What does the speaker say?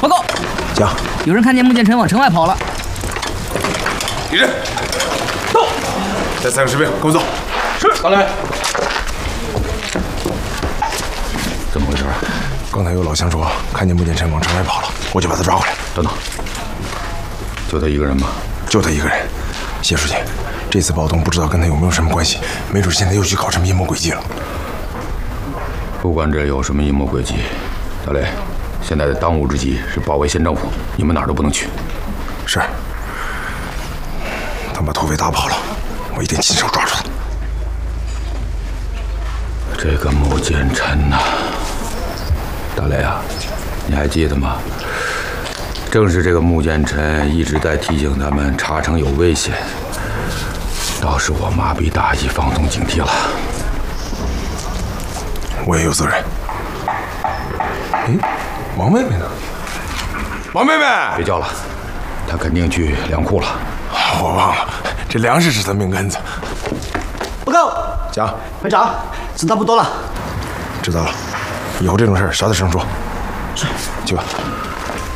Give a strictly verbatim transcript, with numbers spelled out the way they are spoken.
报告， 讲， 有人看见穆剑臣往城外跑了。 敌人，到！带三个士兵跟我走。是，老雷。怎么回事啊？ 刚才有老乡说看见穆剑臣往城外跑了，我就把他抓回来。 等等，就他一个人吗？ 就他一个人。谢书记，这次暴动不知道跟他有没有什么关系，没准现在又去搞什么阴谋诡计了。 不管这有什么阴谋诡计，大雷，现在的当务之急是保卫县政府，你们哪儿都不能去。 是。他把土匪打跑了，我一定亲手抓住他。 这个穆剑臣呐，大雷啊，你还记得吗？正是这个穆剑臣一直在提醒他们茶城有危险，倒是我麻痹大意，放松警惕了。 我也有责任。哎，王妹妹呢？王妹妹， 别叫了，她肯定去粮库了。 我忘了，这粮食是她命根子。 报告， 讲， 排长，子弹不多了。 知道了，以后这种事儿小点声说。 是， 去吧。